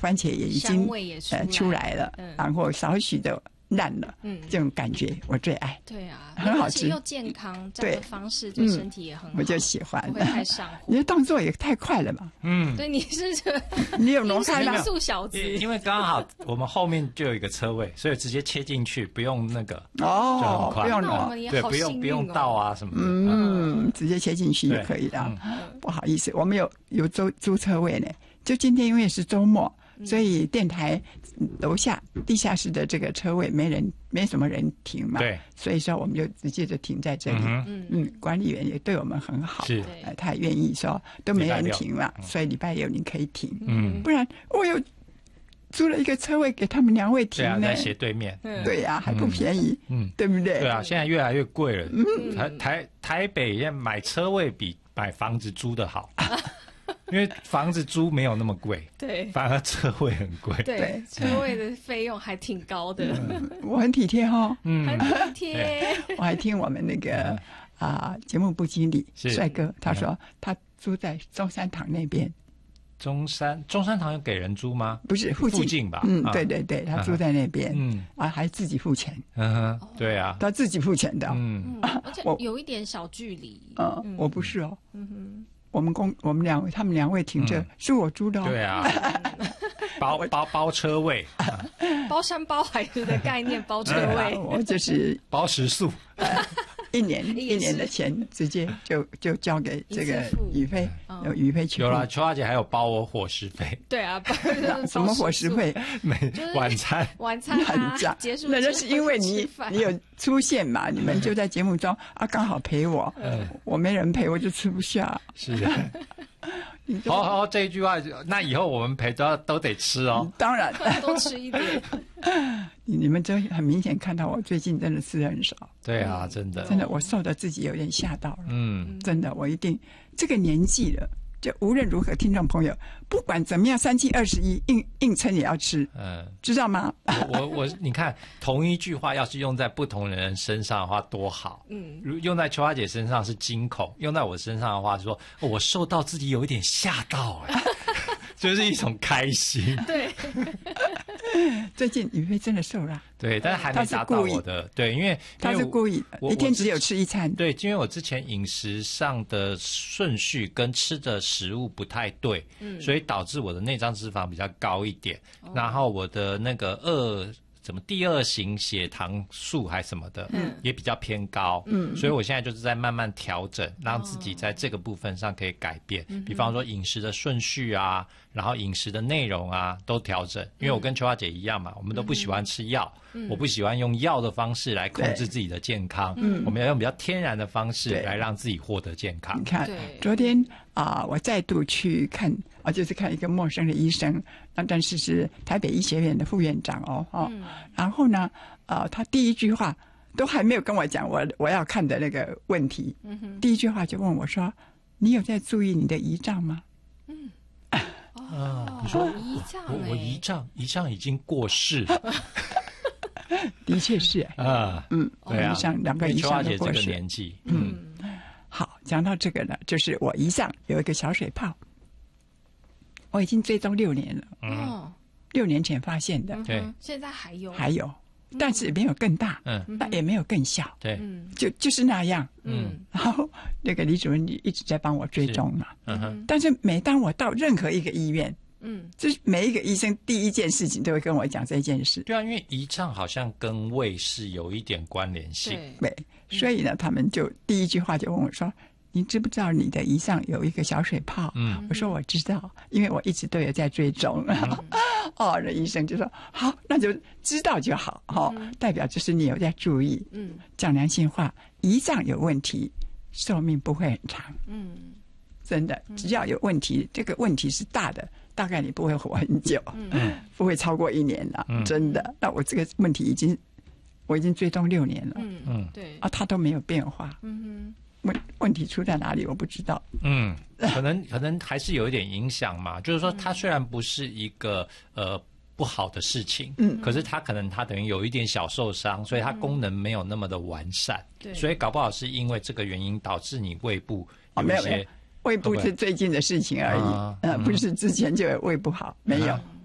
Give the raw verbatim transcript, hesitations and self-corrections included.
番茄也已经香味也出来,、 呃、出来了、嗯，然后少许的烂了，嗯，这种感觉我最爱。 对啊， 很好吃， 而且又健康，这样的方式对身体也很好， 我就喜欢， 不会太上火。 你的动作也太快了吧？ 嗯， 对，你是这， 你有挪开吗？ 音速小子， 因为刚好我们后面就有一个车位，所以直接切进去，不用那个哦， 就很快， 不用挪， 对，不用不用倒啊什么的， 嗯，直接切进去就可以了。嗯、不好意思，我们有有租租车位呢，就今天因为是周末。所以电台楼下地下室的这个车位没人，没什么人停嘛， 对， 所以说我们就直接就停在这里。嗯嗯，管理员也对我们很好， 是， 呃，他也愿意说都没人停了，所以礼拜六你可以停。 嗯， 不然我有租了一个车位给他们两位停呢， 对啊，在斜对面， 对呀、啊，还不便宜，嗯，对不对？ 对啊，现在越来越贵了。嗯，台台台北现在买车位比买房子租的好。因为房子租没有那么贵， 对， 反而车位很贵， 对，车位的费用还挺高的。 嗯、我很体贴哈， 嗯，很体贴。 我还听我们那个啊、呃、节目部经理帅哥他说，他租在中山堂那边。 中山中山堂有给人租吗？ 不是附近， 附近吧？ 嗯，对对对，他住在那边， 嗯啊，还自己付钱。 嗯哼，对啊， 他自己付钱的。 嗯， 而且有一点小距离。 嗯，我不是哦。嗯哼。我们公我们两位，他们两位停着、嗯、是我租的、哦。 对啊，包包包车位， 包山包海的概念，包车位。 我就是包食宿， 一年一年的钱直接就就交给这个宇飞，有宇飞去。 有啦，秋花姐还有包我伙食费。 对啊，包什么伙食费？ 每晚餐晚餐啊，结束那就是因为你你有出现嘛，你们就在节目中啊，刚好陪我，嗯、我没人陪我就吃不下。 是。好好，这一句话，那以后我们陪都要都得吃哦。 当然， 多吃一点。 你们真很明显看到我最近真的吃的很少。 对啊，真的， 真的，我瘦的自己有点吓到了。 嗯， 真的，我一定这个年纪了，就无论如何，听众朋友，不管怎么样，三七二十一，硬硬撑也要吃。嗯，知道吗？ 我我我，你看，同一句话要是用在不同的人身上的话，多好。嗯，用在秋花姐身上是惊恐，用在我身上的话，说、哦、我瘦到自己有一点吓到哎。就是一种开心。 对， 最近宇飞真的瘦了。 对，但是还没达到我的。对，因为他是故意的，一天只有吃一餐。 对，因为我之前饮食上的顺序跟吃的食物不太对，嗯，所以导致我的内脏脂肪比较高一点，哦、然后我的那个二。怎么第二型血糖素还什么的，嗯，也比较偏高，嗯，所以我现在就是在慢慢调整，让自己在这个部分上可以改变。嗯、比方说饮食的顺序啊，然后饮食的内容啊都调整。因为我跟秋花姐一样嘛，我们都不喜欢吃药，嗯、我不喜欢用药的方式来控制自己的健康，嗯，我们要用比较天然的方式来让自己获得健康。 你看，昨天啊、呃，我再度去看啊，就是看一个陌生的医生，那但是是台北医学院的副院长哦，哦。嗯然后呢，呃，他第一句话都还没有跟我讲我我要看的那个问题，嗯哼，第一句话就问我说：“你有在注意你的胰脏吗？” 嗯， 啊，你说胰脏， 我我胰脏胰脏已经过世了， 的确是啊， 嗯， 对啊， 胰脏两个胰脏都过世， 这个年纪， 嗯，好，讲到这个呢，就是我胰脏有一个小水泡，我已经追踪六年了， 哦。 六年前发现的， 对、 嗯，现在还有， 还有，但是也没有更大，嗯，那也没有更小， 对， 就就是那样， 嗯， 然后那个李主任一直在帮我追踪嘛， 嗯哼， 但是每当我到任何一个医院， 嗯， 就是每一个医生第一件事情都会跟我讲这件事， 对啊，因为胰脏好像跟胃是有一点关联性， 对，所以呢，他们就第一句话就问我说。你知不知道你的胰脏有一个小水泡？嗯，我说我知道，因为我一直都有在追踪。嗯、哦，那医生就说好，那就知道就好，哈、哦嗯，代表就是你有在注意。嗯，讲良心话，胰脏有问题，寿命不会很长。嗯，真的，只要有问题，这个问题是大的，大概你不会活很久，嗯，不会超过一年了。嗯、真的，那我这个问题已经我已经追踪六年了。 嗯嗯，对啊，它都没有变化。 嗯哼。 问问题出在哪里？我不知道。 嗯，可能可能还是有一点影响嘛。就是说，它虽然不是一个呃不好的事情，嗯，可是它可能它等于有一点小受伤，所以它功能没有那么的完善。对、嗯，所以搞不好是因为这个原因导致你胃部有一些、哦、 没有没有胃部是最近的事情而已，呃、嗯，不是之前就有胃不好，没有。